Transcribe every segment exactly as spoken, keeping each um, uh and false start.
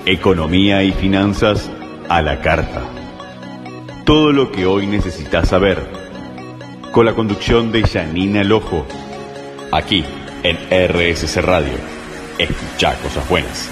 Economía y finanzas a la carta. Todo lo que hoy necesitas saber. Con la conducción de Janina Lojo. Aquí en R S C Radio. Escuchá cosas buenas.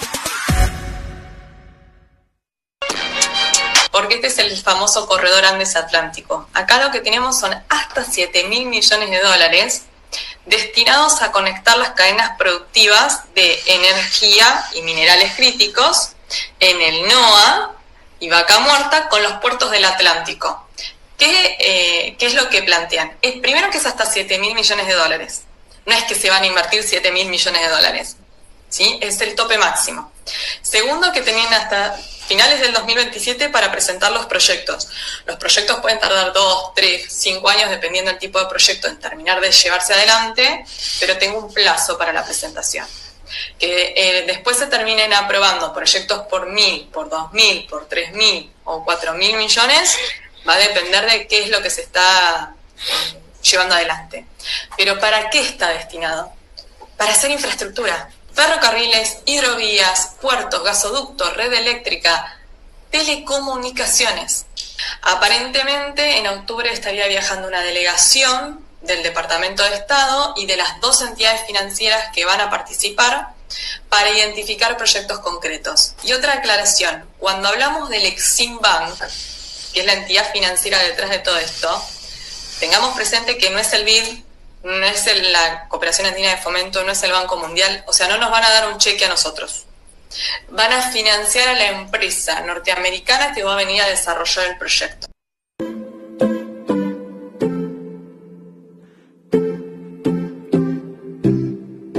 Porque este es el famoso corredor Andes Atlántico. Acá lo que tenemos son hasta siete mil millones de dólares destinados a conectar las cadenas productivas de energía y minerales críticos en el NOA y Vaca Muerta con los puertos del Atlántico. ¿Qué, eh, ¿qué es lo que plantean? Es, primero que es hasta siete mil millones de dólares. No es que se van a invertir siete mil millones de dólares, ¿sí? Es el tope máximo. Segundo, que tenían hasta finales del dos mil veintisiete para presentar los proyectos. Los proyectos pueden tardar dos, tres, cinco años, dependiendo del tipo de proyecto, en terminar de llevarse adelante, pero tengo un plazo para la presentación. Que eh, después se terminen aprobando proyectos por mil, por dos mil, por tres mil o cuatro mil millones, va a depender de qué es lo que se está eh, llevando adelante. Pero ¿para qué está destinado? Para hacer infraestructura. Ferrocarriles, hidrovías, puertos, gasoductos, red eléctrica, telecomunicaciones. Aparentemente en octubre estaría viajando una delegación del Departamento de Estado y de las dos entidades financieras que van a participar para identificar proyectos concretos. Y otra aclaración, cuando hablamos del Exim Bank, que es la entidad financiera detrás de todo esto, tengamos presente que no es el B I D, no es el, la Cooperación Andina de Fomento, no es el Banco Mundial, o sea, no nos van a dar un cheque a nosotros. Van a financiar a la empresa norteamericana que va a venir a desarrollar el proyecto.